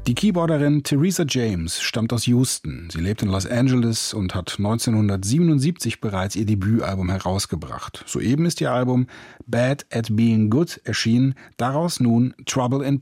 Die Keyboarderin Theresa James stammt aus Houston. Sie lebt in Los Angeles und hat 1977 bereits ihr Debütalbum herausgebracht. Soeben ist ihr Album Bad at Being Good erschienen, daraus nun Trouble in